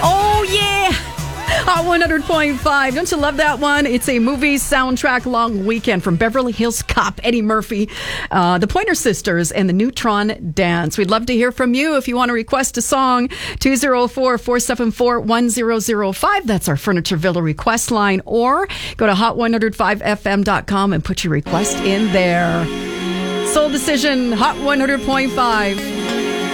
Oh, yeah. Hot 100.5. Don't you love that one? It's a movie soundtrack long weekend from Beverly Hills Cop, Eddie Murphy, the Pointer Sisters, and the Neutron Dance. We'd love to hear from you if you want to request a song. 204-474-1005. That's our Furniture Villa request line. Or go to hot1005fm.com and put your request in there. Soul Decision, Hot 100.5.